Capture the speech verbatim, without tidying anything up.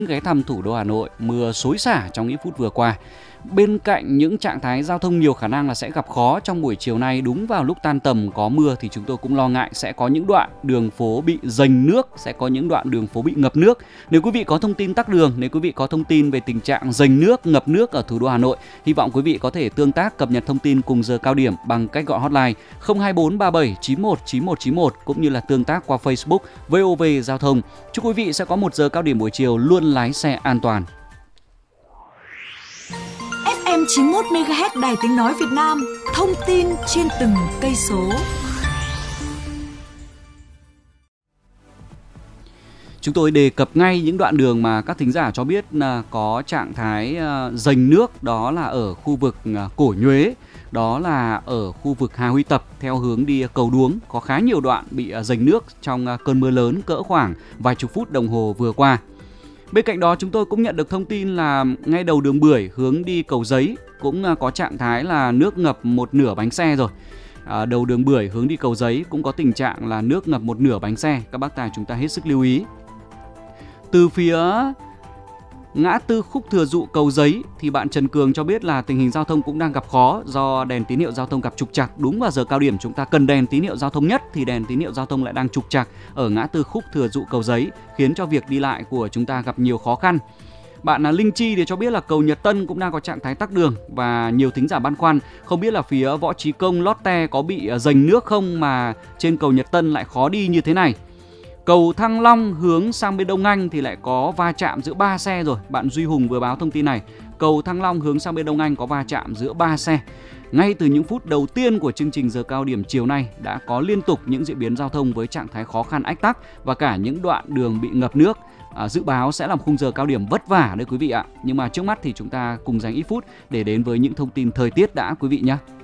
ghé thăm thủ đô Hà Nội, mưa xối xả trong ít phút vừa qua. Bên cạnh những trạng thái giao thông nhiều khả năng là sẽ gặp khó trong buổi chiều nay, đúng vào lúc tan tầm có mưa thì chúng tôi cũng lo ngại sẽ có những đoạn đường phố bị dành nước, sẽ có những đoạn đường phố bị ngập nước. Nếu quý vị có thông tin tắc đường, nếu quý vị có thông tin về tình trạng dành nước, ngập nước ở thủ đô Hà Nội, hy vọng quý vị có thể tương tác cập nhật thông tin cùng giờ cao điểm bằng cách gọi hotline không hai bốn ba bảy chín một chín một chín một cũng như là tương tác qua Facebook vê o vê Giao thông. Chúc quý vị sẽ có một giờ cao điểm buổi chiều luôn lái xe an toàn. ép em chín mươi mốt mê ga héc Đài Tiếng Nói Việt Nam, thông tin trên từng cây số. Chúng tôi đề cập ngay những đoạn đường mà các thính giả cho biết là có trạng thái dành nước, đó là ở khu vực Cổ Nhuế, đó là ở khu vực Hà Huy Tập theo hướng đi cầu Đuống, có khá nhiều đoạn bị dành nước trong cơn mưa lớn cỡ khoảng vài chục phút đồng hồ vừa qua. Bên cạnh đó chúng tôi cũng nhận được thông tin là ngay đầu đường Bưởi hướng đi Cầu Giấy cũng có trạng thái là nước ngập một nửa bánh xe rồi. À, đầu đường Bưởi hướng đi Cầu Giấy cũng có tình trạng là nước ngập một nửa bánh xe. Các bác tài chúng ta hết sức lưu ý. Từ phía ngã tư Khúc Thừa Dụ Cầu Giấy thì bạn Trần Cường cho biết là tình hình giao thông cũng đang gặp khó do đèn tín hiệu giao thông gặp trục trặc. Đúng vào giờ cao điểm chúng ta cần đèn tín hiệu giao thông nhất thì đèn tín hiệu giao thông lại đang trục trặc ở ngã tư Khúc Thừa Dụ Cầu Giấy, khiến cho việc đi lại của chúng ta gặp nhiều khó khăn. Bạn là Linh Chi thì cho biết là cầu Nhật Tân cũng đang có trạng thái tắc đường và nhiều thính giả băn khoăn không biết là phía Võ Trí Công Lotte có bị dành nước không mà trên cầu Nhật Tân lại khó đi như thế này. Cầu Thăng Long hướng sang bên Đông Anh thì lại có va chạm giữa ba xe rồi. Bạn Duy Hùng vừa báo thông tin này. Cầu Thăng Long hướng sang bên Đông Anh có va chạm giữa ba xe. Ngay từ những phút đầu tiên của chương trình giờ cao điểm chiều nay đã có liên tục những diễn biến giao thông với trạng thái khó khăn ách tắc và cả những đoạn đường bị ngập nước. À, dự báo sẽ làm khung giờ cao điểm vất vả đấy quý vị ạ. Nhưng mà trước mắt thì chúng ta cùng dành ít phút để đến với những thông tin thời tiết đã quý vị nhé.